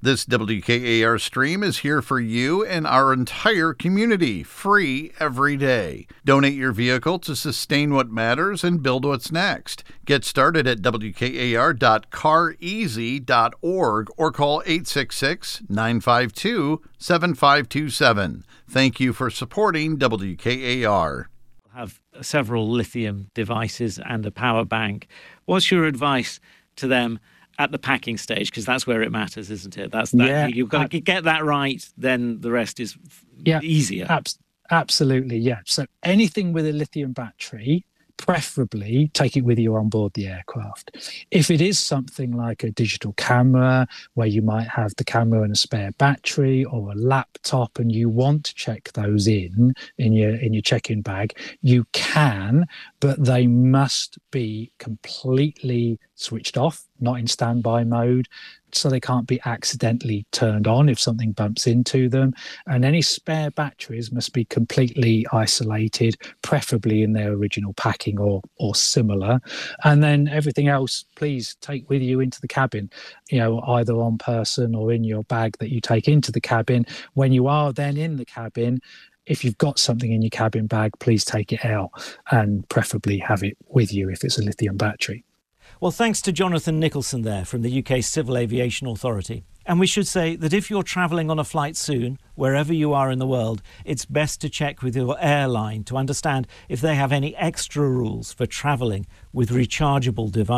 This WKAR stream is here for you and our entire community, free every day. Donate your vehicle to sustain what matters and build what's next. Get started at wkar.careasy.org or call 866-952-7527. Thank you for supporting WKAR. Have several lithium devices and a power bank. What's your advice to them at the packing stage? Because that's where it matters, isn't it? You've got to get that right, then the rest is easier. Absolutely, yeah. So anything with a lithium battery, preferably take it with you on board the aircraft. If it is something like a digital camera where you might have the camera and a spare battery, or a laptop, and you want to check those in your check-in bag, you can, but they must be completely switched off, not in standby mode, so they can't be accidentally turned on if something bumps into them. And any spare batteries must be completely isolated, preferably in their original packing or similar. And then everything else, please take with you into the cabin, either on person or in your bag that you take into the cabin. When you are then in the cabin, if you've got something in your cabin bag, please take it out and preferably have it with you if it's a lithium battery. Well, thanks to Jonathan Nicholson there from the UK Civil Aviation Authority. And we should say that if you're travelling on a flight soon, wherever you are in the world, it's best to check with your airline to understand if they have any extra rules for travelling with rechargeable devices.